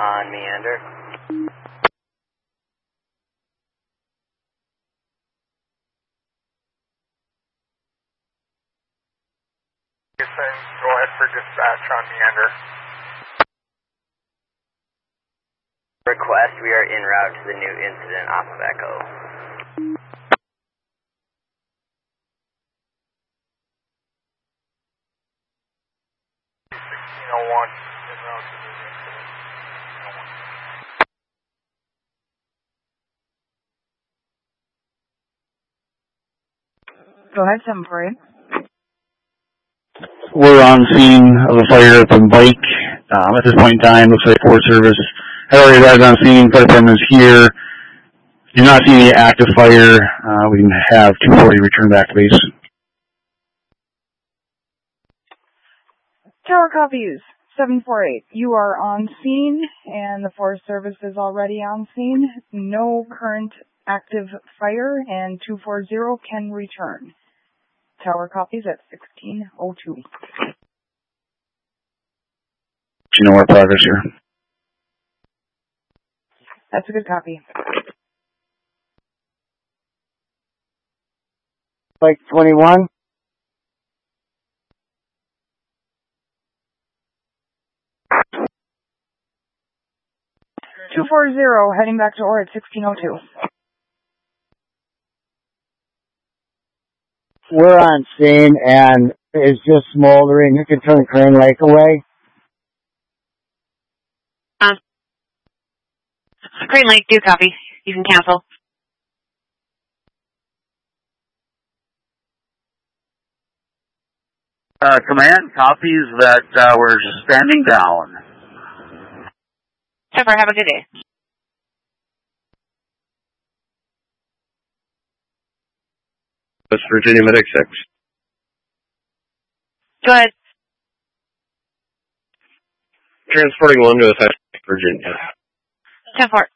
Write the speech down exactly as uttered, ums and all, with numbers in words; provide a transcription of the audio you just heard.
on Meander. Go ahead for dispatch on Meander. Request, we are en route to the new incident off of Echo. sixteen oh one, en route to the new incident. Go ahead, seven four eight. We're on scene of a fire at the bike. Um, at this point in time, looks like Forest Service had already arrived on scene. Fire department is here. Do not see any active fire. Uh, we can have two forty return back to base. Tower copies, seven four eight. You are on scene, and the Forest Service is already on scene. No current active fire, and two forty can return. Tower copies at sixteen oh two. Do you know our progress here? That's a good copy. Like twenty-one. two forty, heading back to O R at sixteen oh two. We're on scene and it's just smoldering. You can turn Crane Lake away. Um, Crane Lake, do copy. You can cancel. Uh, command copies that uh, we're standing down. Trevor, have a good day. West Virginia Medic six. Go ahead. Transporting one to West Virginia. ten four.